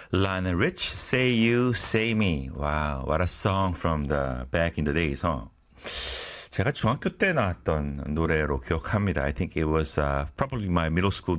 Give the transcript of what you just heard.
Lionel Rich, Say You, Say Me. Wow, what a song from the back in the days, huh? 제가 중학교 때 나왔던 노래로 기억합니다. I think it was probably my middle school